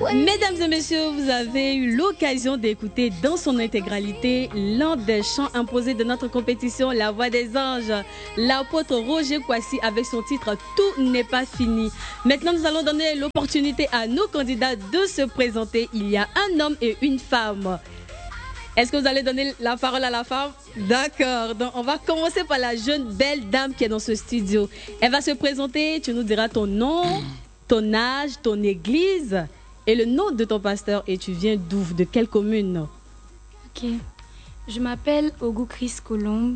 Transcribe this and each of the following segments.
Mesdames et messieurs, vous avez eu l'occasion d'écouter dans son intégralité l'un des chants imposés de notre compétition, La Voix des Anges, l'apôtre Roger Kwasi avec son titre Tout n'est pas fini. Maintenant, nous allons donner l'opportunité à nos candidats de se présenter. Il y a un homme et une femme. Est-ce que vous allez donner la parole à la femme? D'accord. Donc, on va commencer par la jeune belle dame qui est dans ce studio. Elle va se présenter. Tu nous diras ton nom, ton âge, ton église et le nom de ton pasteur. Et tu viens d'où? De quelle commune? Ok. Je m'appelle Ogu Chris Colombe.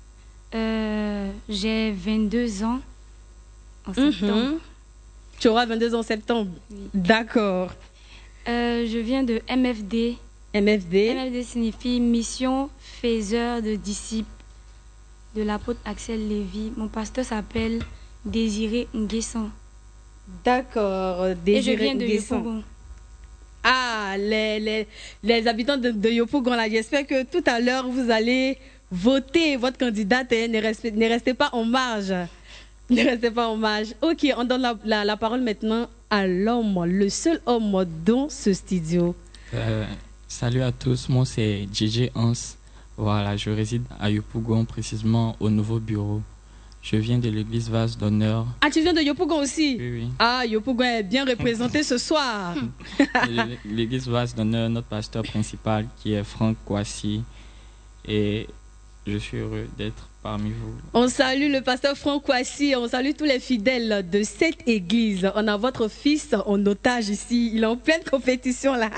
J'ai 22 ans en septembre. Tu auras 22 ans en septembre? Oui. D'accord. Je viens de MFD. MFD. MFD signifie Mission Faiseur de Disciples de l'apôtre Axel Lévy. Mon pasteur s'appelle Désiré Nguessan. D'accord. Et je viens de Yopougon. Ah, les habitants de Yopougon, là, j'espère que tout à l'heure, vous allez voter votre candidate et ne restez pas en marge. Ne restez pas en marge. Ok, on donne la parole maintenant à l'homme, le seul homme dans ce studio. Salut à tous, moi c'est JJ Hans. Voilà, je réside à Yopougon, précisément au nouveau bureau. Je viens de l'église Vase d'Honneur. Ah, tu viens de Yopougon aussi? Oui, oui. Ah, Yopougon est bien représenté ce soir. L'église Vase d'Honneur, notre pasteur principal qui est Franck Kwasi. Et je suis heureux d'être parmi vous. On salue le pasteur Franck Kwasi, on salue tous les fidèles de cette église. On a votre fils en otage ici, il est en pleine compétition là.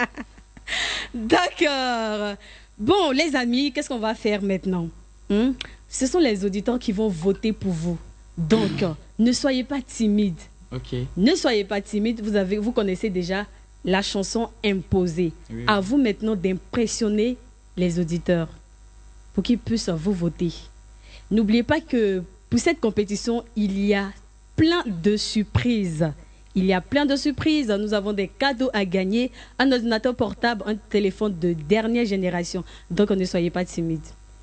D'accord. Bon, les amis, qu'est-ce qu'on va faire maintenant? Ce sont les auditeurs qui vont voter pour vous. Donc, ne soyez pas timides. Ok. Ne soyez pas timides. Vous connaissez déjà la chanson imposée. Oui. À vous maintenant d'impressionner les auditeurs pour qu'ils puissent vous voter. N'oubliez pas que pour cette compétition, il y a plein de surprises. Il y a plein de surprises. Nous avons des cadeaux à gagner, un ordinateur portable, un téléphone de dernière génération. Donc, ne soyez pas timides.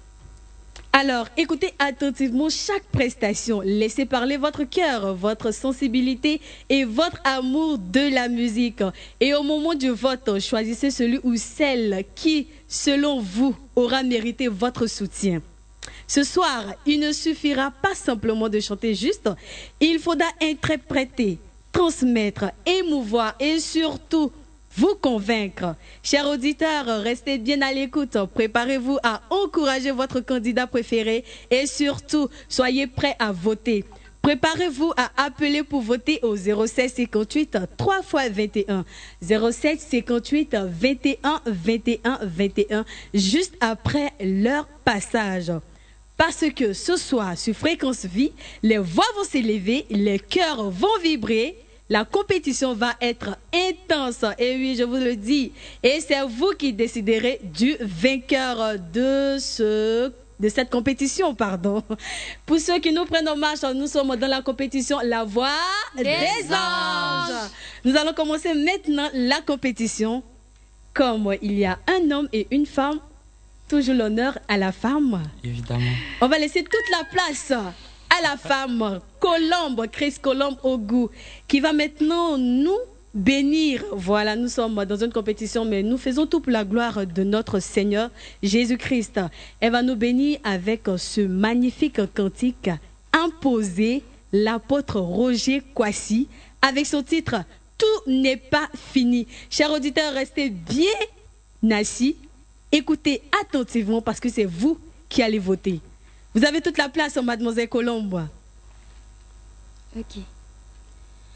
Alors, écoutez attentivement chaque prestation. Laissez parler votre cœur, votre sensibilité et votre amour de la musique. Et au moment du vote, choisissez celui ou celle qui, selon vous, aura mérité votre soutien. Ce soir, il ne suffira pas simplement de chanter juste. Il faudra interpréter, transmettre, émouvoir et surtout vous convaincre. Chers auditeurs, restez bien à l'écoute. Préparez-vous à encourager votre candidat préféré et surtout, soyez prêts à voter. Préparez-vous à appeler pour voter au 07 58 3 x 21. 07 58 21 21 21, juste après leur passage. Parce que ce soir, sur Fréquence Vie, les voix vont s'élever, les cœurs vont vibrer. La compétition va être intense, et oui, je vous le dis. Et c'est vous qui déciderez du vainqueur de cette compétition, pardon. Pour ceux qui nous prennent en marche, nous sommes dans la compétition La Voix des Anges. Nous allons commencer maintenant la compétition. Comme il y a un homme et une femme, toujours l'honneur à la femme. Évidemment. On va laisser toute la place à la femme Colombe, Chris Colombe Ogu, qui va maintenant nous bénir. Voilà, nous sommes dans une compétition, mais nous faisons tout pour la gloire de notre Seigneur Jésus-Christ. Elle va nous bénir avec ce magnifique cantique imposé, l'apôtre Roger Kwasi, avec son titre « Tout n'est pas fini ». Chers auditeurs, restez bien assis, écoutez attentivement parce que c'est vous qui allez voter. Vous avez toute la place, mademoiselle Colombe. Ok.